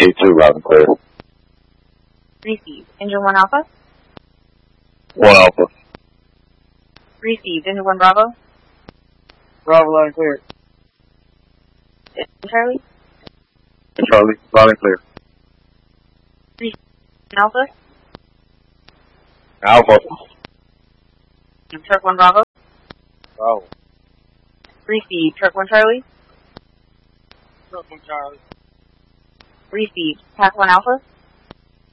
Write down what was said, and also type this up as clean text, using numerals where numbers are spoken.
VA2, loud and clear. Received. Engine 1 Alpha? 1 Alpha. Received. Engine 1 Bravo? Bravo, loud and clear. Charlie? Charlie, loud and clear. Received. Alpha? Alpha. Truck 1 Bravo? Bravo. Received. Truck 1 Charlie? Truck 1 Charlie. Received. Pack 1 Alpha?